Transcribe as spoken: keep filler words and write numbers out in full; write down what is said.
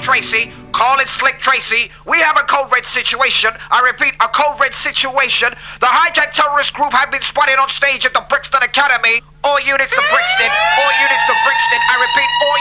Tracy. Call it Slick Tracy. We have a code red situation. I repeat, a code red situation. The hijacked terrorist group have been spotted on stage at the Brixton Academy. All units to Brixton. All units to Brixton. I repeat, all